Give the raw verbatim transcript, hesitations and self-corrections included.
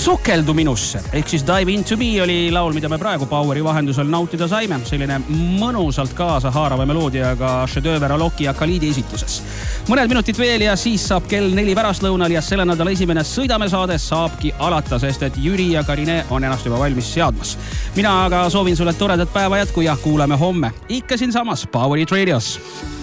Sukeldu minusse, ehk siis Dive Into Me oli laul, mida me praegu Poweri vahendusel nautida saime. Selline mõnusalt kaasa haarava meloodiaga šedööver Aloki ja Khalidi esituses. Mõned minutid veel ja siis saab kell neli pärastlõunal ja selle nädala esimene Sõidamesaade saabki alata, sest et Jüri ja Karine on ennast juba valmis seadmas. Mina aga soovin sulle toredat päeva jätku ja kuuleme homme ikka siin samas Powerit Radios.